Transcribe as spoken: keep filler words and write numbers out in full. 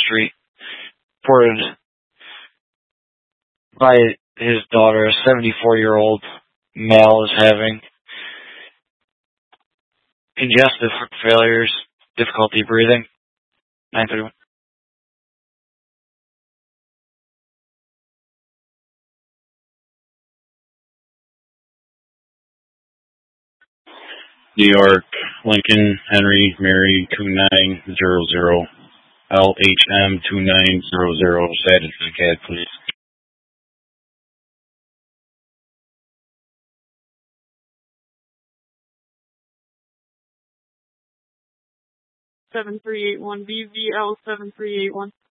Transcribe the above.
Street. Reported by his daughter, a seventy-four-year-old male is having congestive heart failures, difficulty breathing. nine thirty-one. New York, Lincoln, Henry, Mary, two nine zero zero, L H M two nine zero zero, cited for the C A D, please. seven three eight one, B V L seven three eight one.